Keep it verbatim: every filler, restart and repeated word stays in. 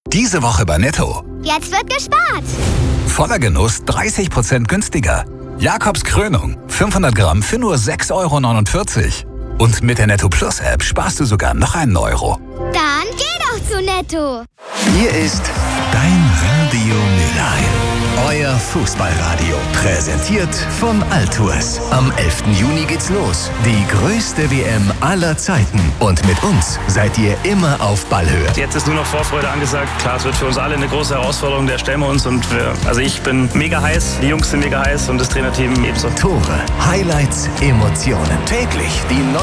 Diese Woche bei Netto. Jetzt wird gespart. Voller Genuss dreißig Prozent günstiger. Jakobs Krönung, fünfhundert Gramm für nur sechs Euro neunundvierzig. Und mit der Netto Plus App sparst du sogar noch einen Euro. Dann geh doch zu Netto. Hier ist dein Radio Mülheim. Euer Fußballradio. Präsentiert von Altours. Am elften Juni geht's los. Die größte W M aller Zeiten. Und mit uns seid ihr immer auf Ballhöhe. Jetzt ist nur noch Vorfreude angesagt. Klar, es wird für uns alle eine große Herausforderung. Der stellen wir uns. Und wir, also ich bin mega heiß. Die Jungs sind mega heiß und das Trainerteam ebenso. Tore, Highlights, Emotionen. Täglich die neue